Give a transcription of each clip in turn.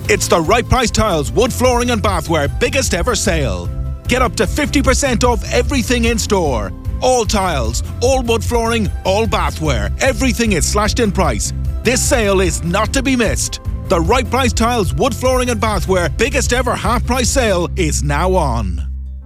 It's the Right Price Tiles wood flooring and bathware biggest ever sale. Get up to 50% off everything in store. All tiles, all wood flooring, all bathware. Everything is slashed in price. This sale is not to be missed. The Right Price Tiles wood flooring and bathware biggest ever half price sale is now on.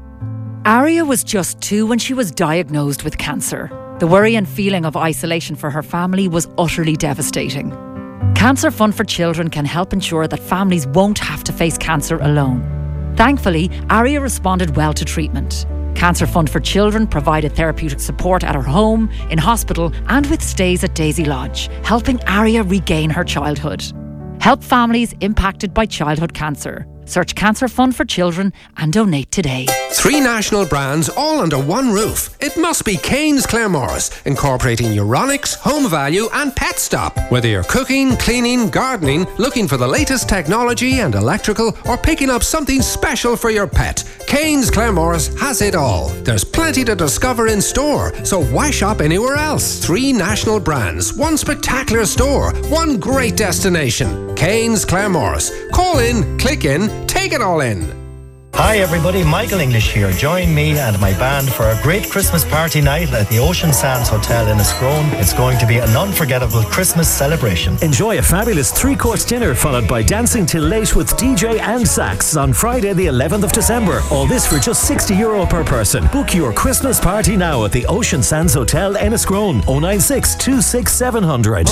Aria was just 2 when she was diagnosed with cancer. The worry and feeling of isolation for her family was utterly devastating. Cancer Fund for Children can help ensure that families won't have to face cancer alone. Thankfully, Aria responded well to treatment. Cancer Fund for Children provided therapeutic support at her home, in hospital and with stays at Daisy Lodge, helping Aria regain her childhood. Help families impacted by childhood cancer. Search Cancer Fund for Children and donate today. 3 national brands all under one roof. It must be Kane's Claremorris, incorporating Euronics, Home Value and Pet Stop. Whether you're cooking, cleaning, gardening, looking for the latest technology and electrical, or picking up something special for your pet, Kane's Claremorris has it all. There's plenty to discover in store, so why shop anywhere else? 3 national brands, 1 spectacular store, 1 great destination. Kane's Claremorris. Call in, click in, take it all in. Hi everybody, Michael English here. Join me and my band for a great Christmas party night at the Ocean Sands Hotel in Escrone. It's going to be an unforgettable Christmas celebration. Enjoy a fabulous 3-course dinner followed by dancing till late with DJ and Sax on Friday the 11th of December. All this for just €60 per person. Book your Christmas party now at the Ocean Sands Hotel in Escrone. 096 26 700.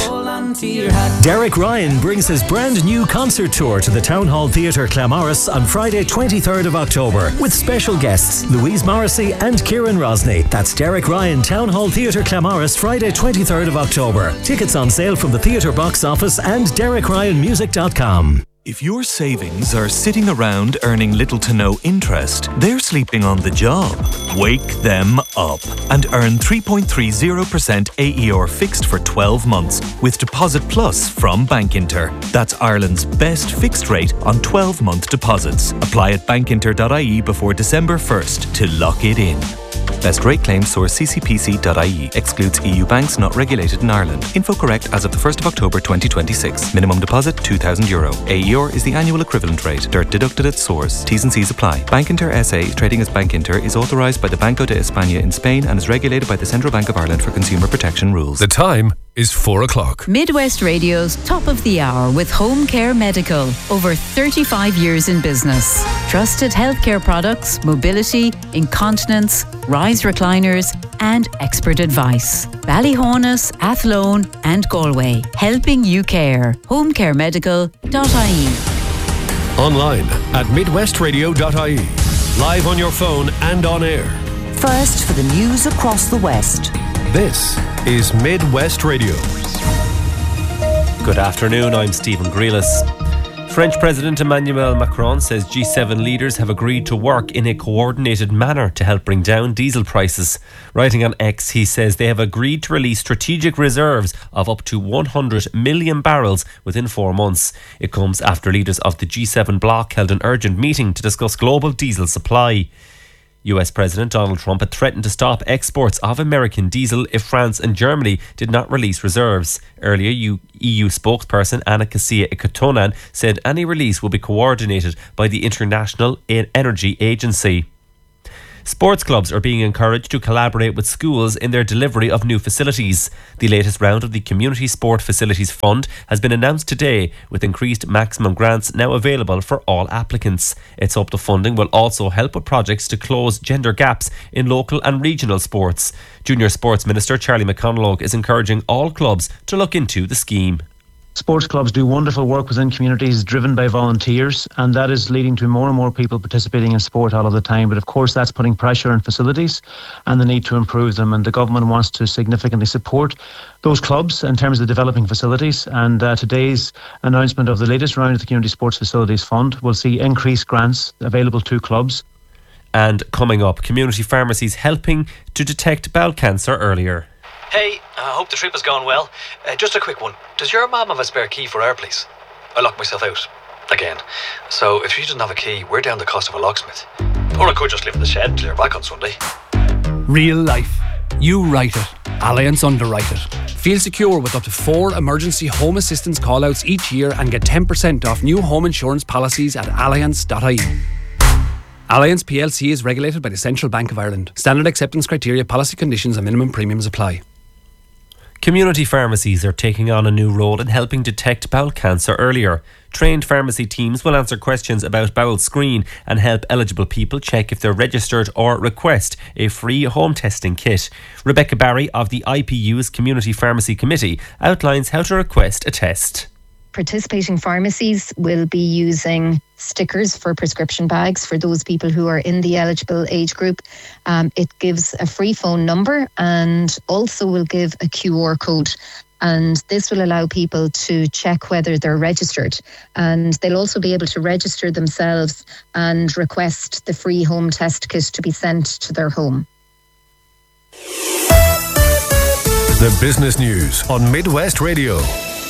Derek Ryan brings his brand new concert tour to the Town Hall Theatre Claremorris on Friday 23rd of October with special guests Louise Morrissey and Kieran Rosney. That's Derek Ryan, Town Hall Theatre Claremorris, Friday 23rd of October. Tickets on sale from the theatre box office and DerekRyanMusic.com. If your savings are sitting around earning little to no interest, they're sleeping on the job. Wake them up and earn 3.30% AER fixed for 12 months with Deposit Plus from Bankinter. That's Ireland's best fixed rate on 12-month deposits. Apply at bankinter.ie before December 1st to lock it in. Best rate claim source ccpc.ie. Excludes EU banks not regulated in Ireland. Info correct as of the 1st of October 2026. Minimum deposit €2,000. AER is the annual equivalent rate. DIRT deducted at source. T's and C's apply. Bankinter SA, trading as Bankinter, is authorised by the Banco de España in Spain and is regulated by the Central Bank of Ireland for consumer protection rules. The time is 4 o'clock. Midwest Radio's Top of the Hour with Home Care Medical. Over 35 years in business. Trusted healthcare products, mobility, incontinence, rise recliners and expert advice. Ballyhonus, Athlone and Galway. Helping you care. homecaremedical.ie. Online at midwestradio.ie. Live on your phone and on air. First for the news across the West. This is Midwest Radio. Good afternoon, I'm Stephen Grealis. French President Emmanuel Macron says G7 leaders have agreed to work in a coordinated manner to help bring down diesel prices. Writing on X, he says they have agreed to release strategic reserves of up to 100 million barrels within 4 months. It comes after leaders of the G7 bloc held an urgent meeting to discuss global diesel supply. US President Donald Trump had threatened to stop exports of American diesel if France and Germany did not release reserves. Earlier, EU spokesperson Anna Kasia-Ikotonen said any release will be coordinated by the International Energy Agency. Sports clubs are being encouraged to collaborate with schools in their delivery of new facilities. The latest round of the Community Sport Facilities Fund has been announced today, with increased maximum grants now available for all applicants. It's hoped the funding will also help with projects to close gender gaps in local and regional sports. Junior Sports Minister Charlie McConalogue is encouraging all clubs to look into the scheme. Sports clubs do wonderful work within communities driven by volunteers, and that is leading to more and more people participating in sport all of the time. But of course that's putting pressure on facilities and the need to improve them, and the government wants to significantly support those clubs in terms of developing facilities. And today's announcement of the latest round of the Community Sports Facilities Fund will see increased grants available to clubs. And coming up, community pharmacies helping to detect bowel cancer earlier. Hey, I hope the trip has gone well. Just a quick one. Does your mum have a spare key for our place? I locked myself out. Again. So if she doesn't have a key, we're down the cost of a locksmith. Or I could just live in the shed till you're back on Sunday. Real life. You write it. Allianz Underwrite It. Feel secure with up to 4 emergency home assistance callouts each year and get 10% off new home insurance policies at allianz.ie. Allianz plc is regulated by the Central Bank of Ireland. Standard acceptance criteria, policy conditions and minimum premiums apply. Community pharmacies are taking on a new role in helping detect bowel cancer earlier. Trained pharmacy teams will answer questions about bowel screen and help eligible people check if they're registered or request a free home testing kit. Rebecca Barry of the IPU's Community Pharmacy Committee outlines how to request a test. Participating pharmacies will be using stickers for prescription bags for those people who are in the eligible age group. It gives a free phone number and also will give a QR code. And this will allow people to check whether they're registered. And they'll also be able to register themselves and request the free home test kit to be sent to their home. The business news on Midwest Radio.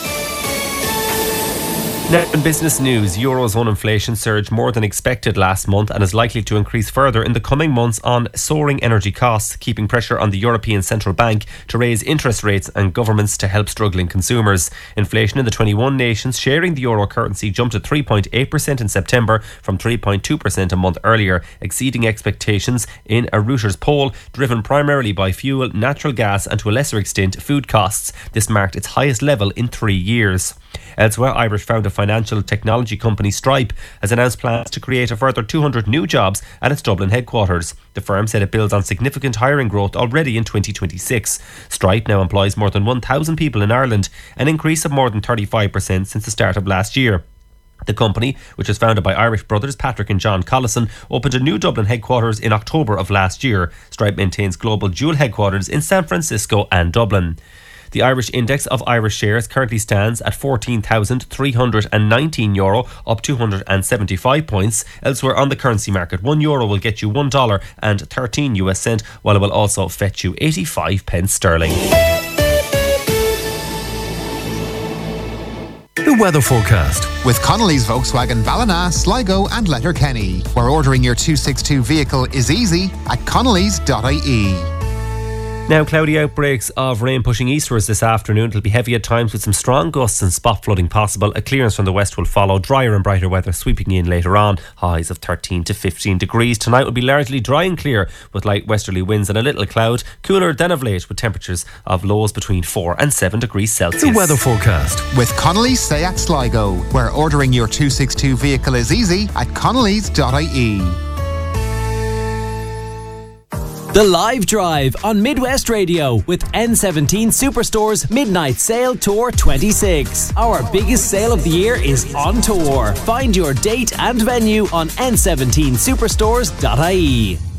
Now in business news, Eurozone inflation surged more than expected last month and is likely to increase further in the coming months on soaring energy costs, keeping pressure on the European Central Bank to raise interest rates and governments to help struggling consumers. Inflation in the 21 nations sharing the euro currency jumped to 3.8% in September from 3.2% a month earlier, exceeding expectations in a Reuters poll driven primarily by fuel, natural gas and to a lesser extent food costs. This marked its highest level in 3 years. Elsewhere, Irish founder financial technology company Stripe has announced plans to create a further 200 new jobs at its Dublin headquarters. The firm said it builds on significant hiring growth already in 2026. Stripe now employs more than 1,000 people in Ireland, an increase of more than 35% since the start of last year. The company, which was founded by Irish brothers Patrick and John Collison, opened a new Dublin headquarters in October of last year. Stripe maintains global dual headquarters in San Francisco and Dublin. The Irish index of Irish shares currently stands at €14,319, up 275 points. Elsewhere on the currency market, €1 will get you $1.13, while it will also fetch you 85 pence sterling. The weather forecast. With Connolly's Volkswagen Ballina, Sligo and Letterkenny, where ordering your 262 vehicle is easy at connellys.ie. Now, cloudy outbreaks of rain pushing eastwards this afternoon. It'll be heavy at times with some strong gusts and spot flooding possible. A clearance from the west will follow. Drier and brighter weather sweeping in later on. Highs of 13 to 15 degrees. Tonight will be largely dry and clear with light westerly winds and a little cloud. Cooler than of late with temperatures of lows between 4 and 7 degrees Celsius. The weather forecast. With Connolly's Seat Sligo, where ordering your 262 vehicle is easy at connellys.ie. The Live Drive on Midwest Radio with N17 Superstore's Midnight Sale Tour 26. Our biggest sale of the year is on tour. Find your date and venue on n17superstores.ie.